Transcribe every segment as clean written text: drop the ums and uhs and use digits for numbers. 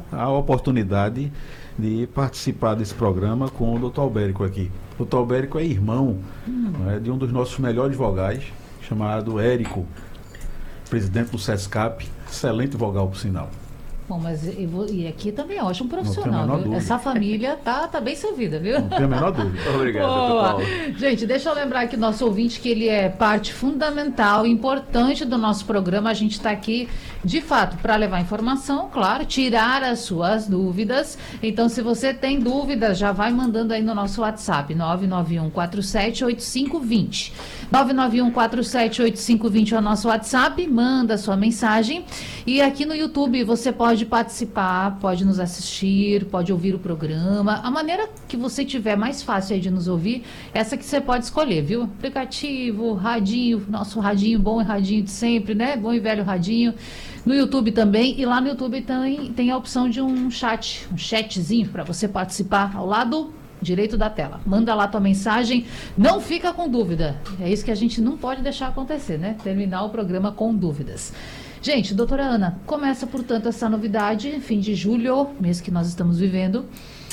a oportunidade de participar desse programa com o Dr. Albérico aqui. O Dr. Albérico é irmão de um dos nossos melhores vogais, chamado Érico, presidente do SESCAP, excelente vogal, por sinal. Bom, mas e aqui também é ótimo profissional, Não tenho a menor viu? dúvida. Essa família tá bem servida, viu? Não tenho a menor dúvida. Obrigado, Boa. doutor Paulo. Gente, deixa eu lembrar aqui nosso ouvinte que ele é parte fundamental, importante do nosso programa. A gente está aqui, de fato, para levar informação, claro, tirar as suas dúvidas. Então, se você tem dúvidas, já vai mandando aí no nosso WhatsApp, 991478520. 991478520 é o nosso WhatsApp, manda sua mensagem. E aqui no YouTube você pode participar, pode nos assistir, pode ouvir o programa. A maneira que você tiver mais fácil aí de nos ouvir, essa que você pode escolher, viu? Aplicativo, radinho, nosso radinho bom e radinho de sempre, né? Bom e velho radinho. No YouTube também, e lá no YouTube tem a opção de um chatzinho para você participar ao lado direito da tela. Manda lá tua mensagem, não fica com dúvida. É isso que a gente não pode deixar acontecer, né? Terminar o programa com dúvidas. Gente, doutora Ana, começa, portanto, essa novidade, fim de julho, mês que nós estamos vivendo,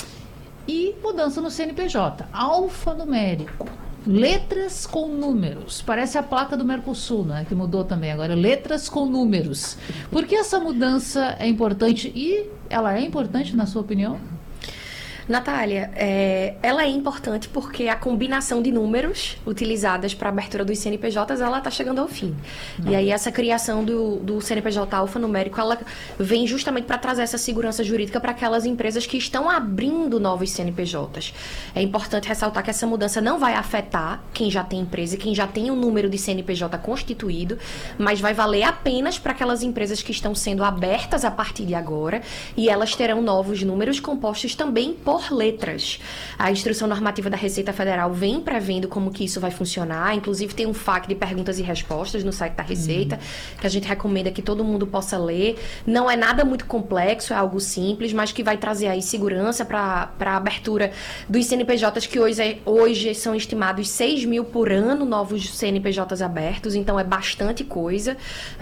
e mudança no CNPJ, alfanumérico, letras com números, parece a placa do Mercosul, né, que mudou também agora, letras com números. Por que essa mudança é importante e ela é importante, na sua opinião? Natália, ela é importante porque a combinação de números utilizadas para a abertura dos CNPJs, ela está chegando ao fim. E aí essa criação do CNPJ alfanumérico, ela vem justamente para trazer essa segurança jurídica para aquelas empresas que estão abrindo novos CNPJs. É importante ressaltar que essa mudança não vai afetar quem já tem empresa e quem já tem um número de CNPJ constituído, mas vai valer apenas para aquelas empresas que estão sendo abertas a partir de agora, e elas terão novos números compostos também por letras. A Instrução Normativa da Receita Federal vem prevendo como que isso vai funcionar, inclusive tem um FAQ de perguntas e respostas no site da Receita, que a gente recomenda que todo mundo possa ler. Não é nada muito complexo, é algo simples, mas que vai trazer aí segurança para a abertura dos CNPJs, que hoje são estimados 6 mil por ano, novos CNPJs abertos, então é bastante coisa.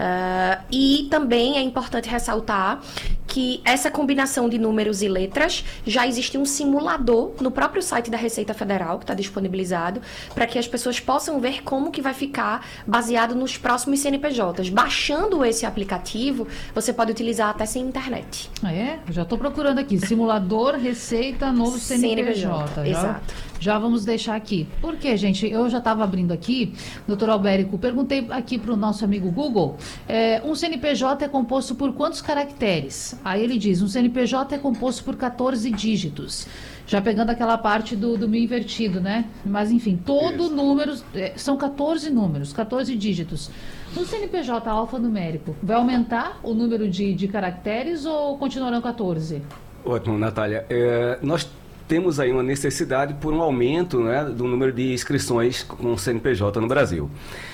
E também é importante ressaltar que essa combinação de números e letras, já existe um simulador no próprio site da Receita Federal, que está disponibilizado, para que as pessoas possam ver como que vai ficar baseado nos próximos CNPJs. Baixando esse aplicativo, você pode utilizar até sem internet. Já estou procurando aqui, simulador, Receita, novo CNPJ. Exato. Já vamos deixar aqui. Por quê, gente? Eu já estava abrindo aqui, doutor Albérico, perguntei aqui para o nosso amigo Google, um CNPJ é composto por quantos caracteres? Aí ele diz, um CNPJ é composto por 14 dígitos. Já pegando aquela parte do mil invertido, né? Mas, enfim, todo número, são 14 números, 14 dígitos. No CNPJ alfanumérico, vai aumentar o número de caracteres ou continuarão 14? Ótimo, Natália. Nós temos aí uma necessidade por um aumento, né, do número de inscrições com o CNPJ no Brasil.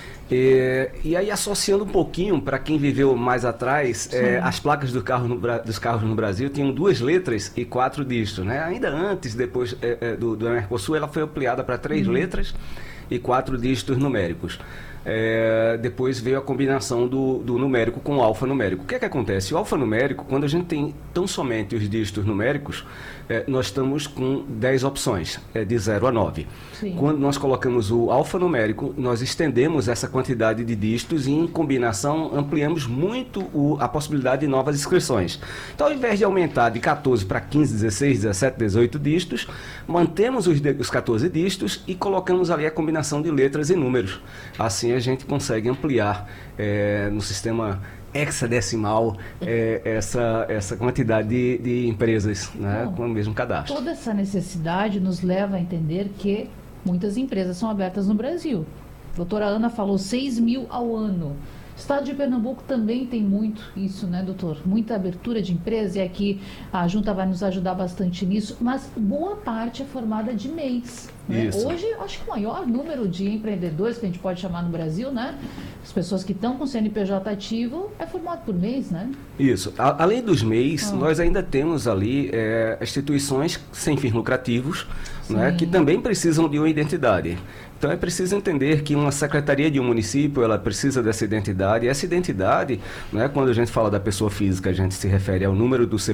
E aí, associando um pouquinho para quem viveu mais atrás, as placas dos carros no Brasil tinham 2 letras e 4 dígitos, né? Ainda antes, depois do Mercosul, ela foi ampliada para 3 letras e 4 dígitos numéricos. Depois veio a combinação do numérico com o alfanumérico. O que é que acontece? O alfanumérico, quando a gente tem tão somente os dígitos numéricos, nós estamos com 10 opções, de 0 a 9. Sim. Quando nós colocamos o alfanumérico, nós estendemos essa quantidade de dígitos e, em combinação, ampliamos muito a possibilidade de novas inscrições. Então, ao invés de aumentar de 14 para 15, 16, 17, 18 dígitos, mantemos os 14 dígitos e colocamos ali a combinação de letras e números. Assim, a gente consegue ampliar no sistema hexadecimal essa quantidade de empresas, né, com o mesmo cadastro. Toda essa necessidade nos leva a entender que muitas empresas são abertas no Brasil. A doutora Ana falou 6 mil ao ano. O estado de Pernambuco também tem muito isso, né, doutor? Muita abertura de empresa, e aqui a Junta vai nos ajudar bastante nisso, mas boa parte é formada de MEIs. Né? Hoje, acho que o maior número de empreendedores que a gente pode chamar no Brasil, né? As pessoas que estão com CNPJ ativo, é formado por MEIs, né? Isso. Além dos MEIs, nós ainda temos ali instituições sem fins lucrativos, né, que também precisam de uma identidade. Então, é preciso entender que uma secretaria de um município, ela precisa dessa identidade. E essa identidade, né, quando a gente fala da pessoa física, a gente se refere ao número do CPF,